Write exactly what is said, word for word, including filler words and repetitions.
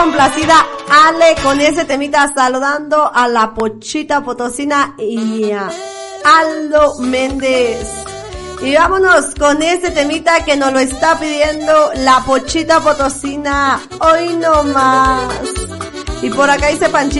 complacida Ale con ese temita, saludando a la Pochita Potosina y a Aldo Méndez. Y vámonos con ese temita que nos lo está pidiendo la Pochita Potosina, hoy no más. Y por acá dice Panchita.